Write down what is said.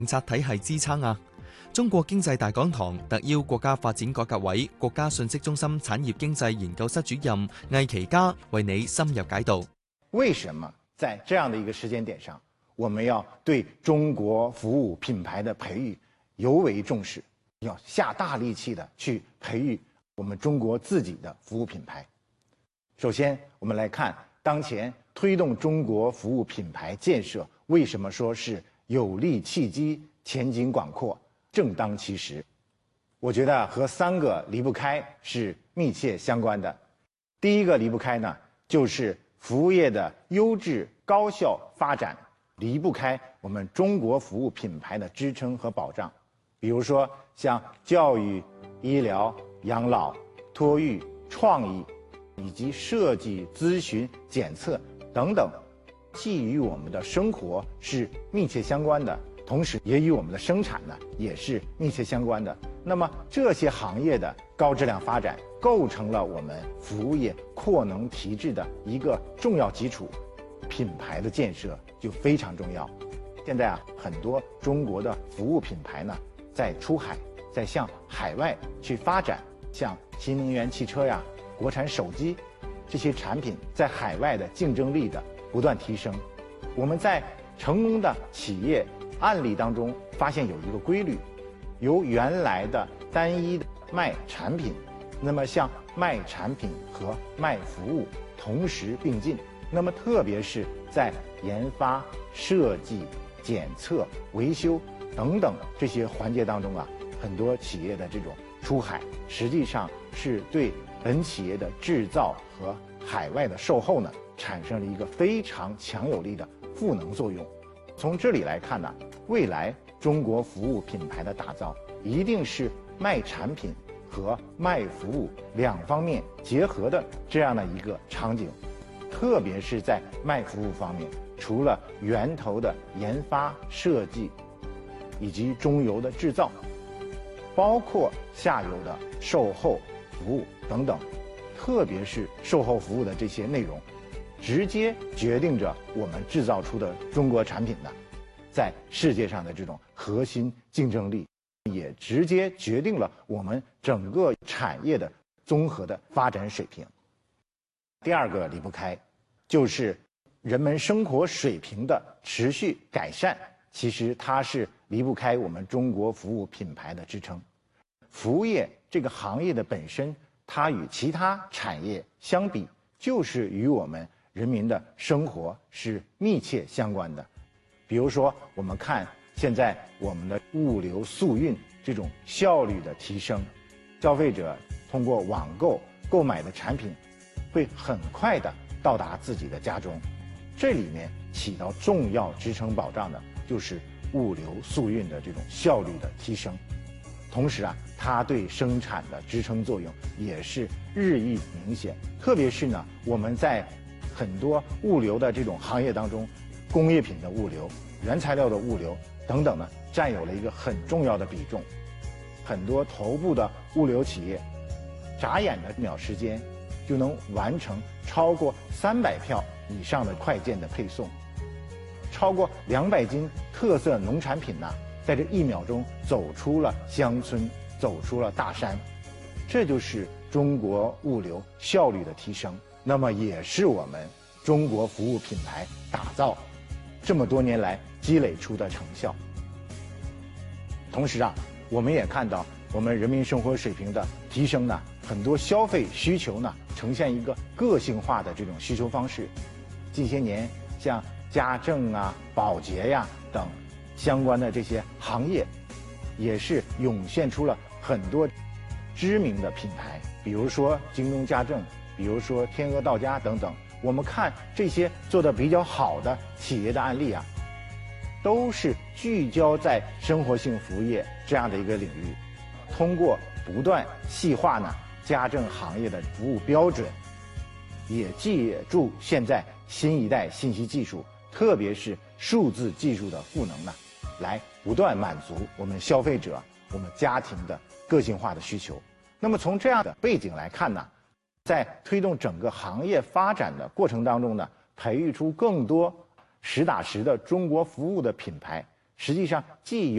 政策體系支撐啊？中國經濟大講堂特邀國家發展改革委國家信息中心產業經濟研究室主任魏其嘉為你深入解讀。 為什麼在這樣的一個時間點上，我們要對中國服務品牌的培育尤為重視，要下大力氣的去培育我們中國自己的服務品牌？首先，我們來看當前推動中國服務品牌建設，為什麼說是有利契機、前景廣闊、正當其時？我覺得和3個離不開是密切相關的。第一個離不開呢，就是服務業的優質高效發展離不開我們中國服務品牌的支撐和保障。比如說像教育、醫療、養老、托育、創意以及設計、諮詢、檢測等等，既與我們的生活是密切相關的，同時也與我們的生產呢也是密切相關的。那麼這些行業的高質量發展構成了我們服務業擴能提質的一個重要基礎，品牌的建設就非常重要。現在很多中國的服務品牌呢在出海，在向海外去發展，像新能源汽車呀、國產手機這些產品在海外的競爭力的不斷提升。我們在成功的企業案例當中發現有一個規律，由原來的單一的賣產品，那麼像賣產品和賣服務同時並進，那麼特別是在研發、設計、檢測、維修等等這些環節當中很多企業的這種出海，實際上是對本企業的製造和海外的售後呢，產生了一個非常強有力的賦能作用。從這裡來看呢，未來中國服務品牌的打造一定是賣產品和賣服務兩方面結合的這樣的一個場景。特別是在賣服務方面，除了源頭的研發、設計以及中游的製造，包括下游的售後服務等等，特別是售後服務的這些內容，直接決定着我們製造出的中國產品呢，在世界上的這種核心競爭力，也直接決定了我們整個產業的綜合的發展水平。第二個離不開，就是人們生活水平的持續改善，其實它是離不開我們中國服務品牌的支撐。服務業這個行業的本身，它與其他產業相比，就是與我們人民的生活是密切相關的。比如說，我們看現在我們的物流速運這種效率的提升，消費者通過網購購買的產品會很快的到達自己的家中，這裡面起到重要支撐保障的就是物流速運的這種效率的提升。同時它對生產的支撐作用也是日益明顯。特別是呢，我們在很多物流的這種行業當中，工業品的物流、原材料的物流等等呢，佔有了一個很重要的比重。很多頭部的物流企業，眨眼的秒時間就能完成超過300票以上的快件的配送，超過200斤特色農產品呢，在這1秒鐘走出了鄉村，走出了大山。這就是中國物流效率的提升，那麼也是我們中國服務品牌打造這麼多年來積累出的成效。同時我們也看到我們人民生活水平的提升呢，很多消費需求呢呈現一個個性化的這種需求方式。近些年像家政保潔等相關的這些行業，也是湧現出了很多知名的品牌，比如說京東家政，比如說天鵝到家等等。我們看這些做得比較好的企業的案例都是聚焦在生活性服務業這樣的一個領域，通過不斷細化呢家政行業的服務標準，也借助現在新一代信息技術，特別是數字技術的賦能呢，來不斷滿足我們消費者、我們家庭的個性化的需求。那麼從這樣的背景來看呢，在推動整個行業發展的過程當中呢，培育出更多實打實的中國服務的品牌， 实际上既有